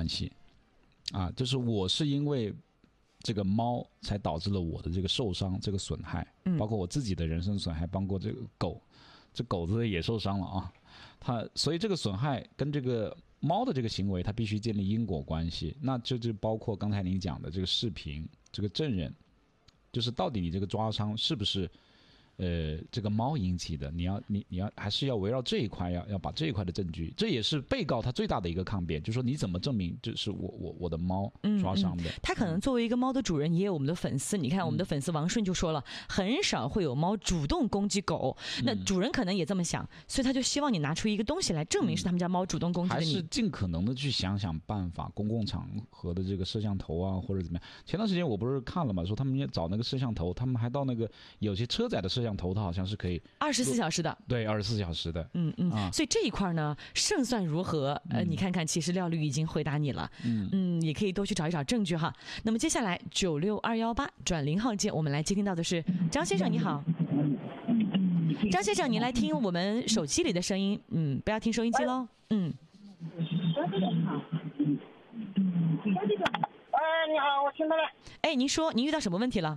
关系啊，就是我是因为这个猫才导致了我的这个受伤，这个损害，包括我自己的人身损害，包括这个狗，这狗子也受伤了啊。所以这个损害跟这个猫的这个行为，它必须建立因果关系。那这就包括刚才您讲的这个视频，这个证人，就是到底你这个抓伤是不是这个猫引起的？你要还是要围绕这一块，要把这一块的证据，这也是被告他最大的一个抗辩，就是说你怎么证明这是我的猫抓伤的？ 他可能作为一个猫的主人，也有我们的粉丝。你看我们的粉丝王顺就说了，很少会有猫主动攻击狗，那主人可能也这么想，所以他就希望你拿出一个东西来证明是他们家猫主动攻击的你。 还是尽可能的去想办法，公共场合的这个摄像头啊，或者怎么样。前段时间我不是看了嘛，说他们找那个摄像头，他们还到那个有些车载的摄像头，它好像是可以 24小时的， 对，24小时的， 所以这一块呢，胜算如何？你看看，其实廖律已经回答你了，也可以多去找一找证据哈。那么接下来96218转0号键，我们来接听到的是张先生，你好，张先生，你来听我们手机里的声音，不要听收音机喽， 你好，我听到了。 哎，您说您遇到什么问题了？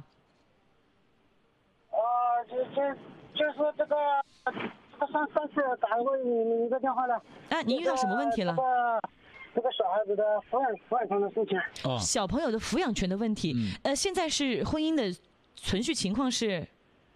就是这个上次打过你一个电话了。 您遇到什么问题了？ 这个小孩子的抚养权的事情。 小朋友的抚养权的问题。现在是婚姻的存续情况是？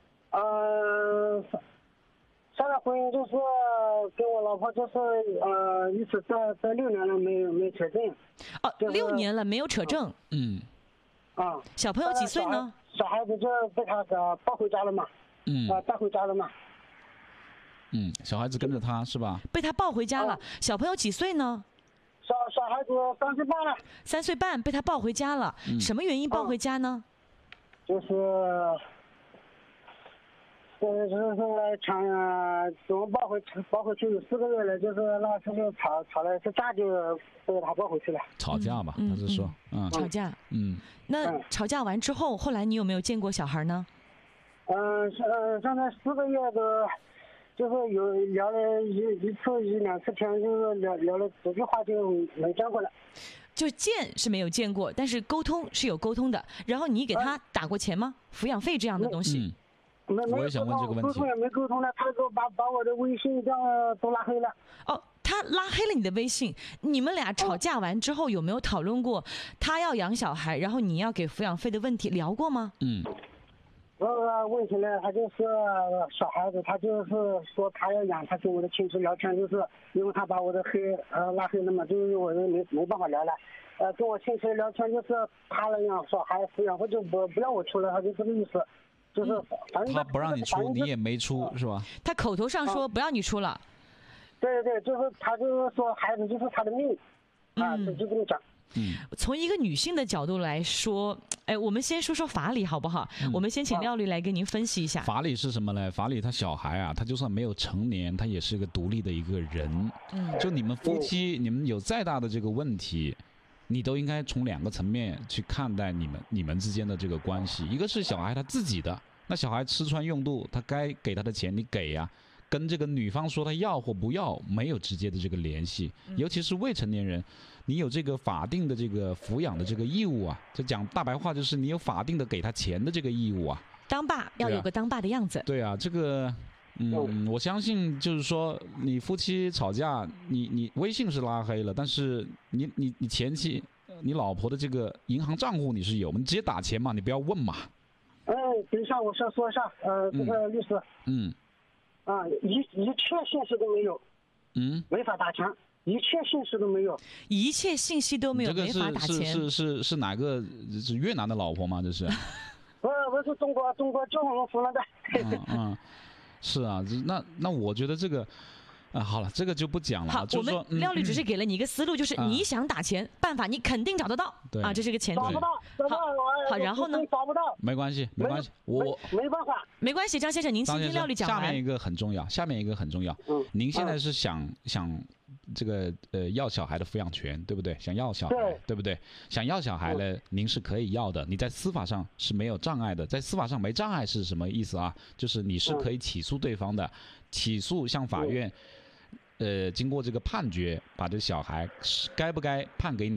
现在婚姻就是跟我老婆就是一直在6年了没扯证。 6年了没有扯证。小朋友几岁呢？ 小孩子就被他抱回家了嘛。带回家了嘛。 小孩子跟着他是吧？ 被他抱回家了。小朋友几岁呢？ 小孩子3岁半了。 3岁半被他抱回家了。什么原因抱回家呢？ 就是抢怎么抱回去有4个月了，就是那次就吵了是架，就被他抱回去了。 吵架嘛，他是说， 吵架。那吵架完之后，后来你有没有见过小孩呢？ 现在4个月的，就是有聊了一次1-2次天，就是聊了几句话就没见过了。 就见是没有见过，但是沟通是有沟通的。然后你给他打过钱吗？抚养费这样的东西？ 我也想问这个问题。 沟通也没沟通了，他就把我的微信这样都拉黑了。 他拉黑了你的微信。你们俩吵架完之后有没有讨论过他要养小孩，然后你要给抚养费的问题聊过吗？ 问题呢，他就是小孩子，他就是说他要养，他跟我的亲戚聊天，就是因为他把我的拉黑了嘛，就是我没办法聊了。跟我亲戚聊天就是他来养小孩，抚养费就不让我出了，他就这个意思。就是反正他不让你出，你也没出是吧？ 他口头上说不让你出了。 对，就是他就是说孩子就是他的命就这么讲。 从一个女性的角度来说，我们先说说法理好不好？我们先请廖律来给您分析一下。 法理是什么呢？法理他小孩啊，他就算没有成年，他也是一个独立的一个人。就你们夫妻，你们有再大的这个问题，你都应该从2个层面去看待你们之间的这个关系。一个是小孩他自己的，那小孩吃穿用度，他该给他的钱你给呀，跟这个女方说他要或不要没有直接的这个联系。尤其是未成年人，你有这个法定的这个抚养的这个义务啊，就讲大白话就是你有法定的给他钱的这个义务啊。 当爸要有个当爸的样子。 对啊，这个我相信就是说你夫妻吵架，你微信是拉黑了，但是你前妻你老婆的这个银行账户你是有吗？你直接打钱嘛，你不要问嘛。 等一下我先说一下，这个律师。一切信息都没有。没法打钱。一切信息都没有。 一切信息都没有，没法打钱。 这个是哪个？是越南的老婆吗？这是？ 我是中国就我们湖南的。 是啊，那我觉得这个。好了，这个就不讲了。 好， 就是说我们廖律只是给了你一个思路，就是你想打钱，办法你肯定找得到。 对这是个前提。 找不到。 好，然后呢？ 找不到。 没关系，我没办法。 没关系，张先生，您倾听廖律讲完。 下面一个很重要。您现在是想这个要小孩的抚养权，对不对？想要小孩，对不对？想要小孩呢，您是可以要的，你在司法上是没有障碍的。在司法上没障碍是什么意思啊？就是你是可以起诉对方的，起诉向法院。经过这个判决，把这个小孩该不该判给你。